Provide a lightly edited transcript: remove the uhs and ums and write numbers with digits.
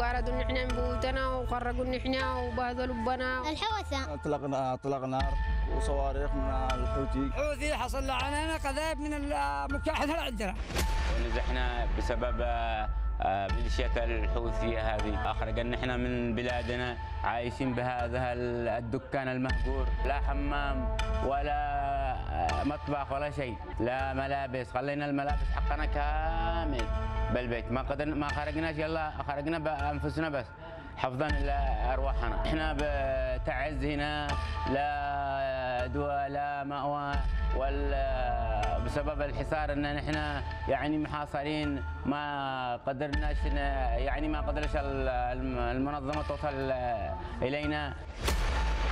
طاردوا ان احنا من بيوتنا وخرجوا ان احنا وبهدلوا بنا. الحوثة اطلق نار وصواريخ من الحوثي حصل علينا قذائف من المكاحل عندنا، ونزحنا بسبب ميليشيات الحوثية هذه. أخرجنا احنا من بلادنا عايشين بهذا الدكان المهجور، لا حمام ولا مطبخ ولا شيء، لا ملابس، خلينا الملابس حقنا كامل بالبيت، ما خرجناش، يلا خرجنا بأنفسنا بس حفظا لأرواحنا. احنا بتعز هنا، لا دواء لا مأوى، بسبب الحصار ان احنا يعني محاصرين، ما قدرناش يعني ما قدرش المنظمة توصل الينا.